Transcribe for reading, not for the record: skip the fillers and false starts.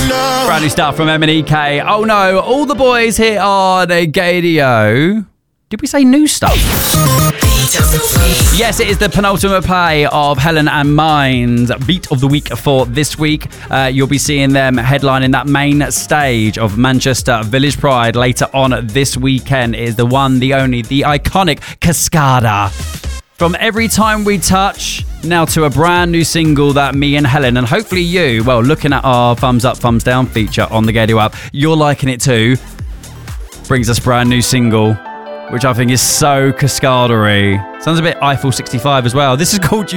Brand new stuff from MNEK. Oh no, all the boys here on Gadio. Did we say new stuff? Yes, it is the penultimate play of Helen and Mind's Beat of the Week for this week. You'll be seeing them headlining that main stage of Manchester Village Pride later on this weekend. It is the one, the only, the iconic Cascada. From Every Time We Touch, now to a brand new single that me and Helen, and hopefully you, well, looking at our thumbs up, thumbs down feature on the Gadio app, you're liking it too. Brings us brand new single, which I think is so Cascada-y. Sounds a bit Eiffel 65 as well. This is called You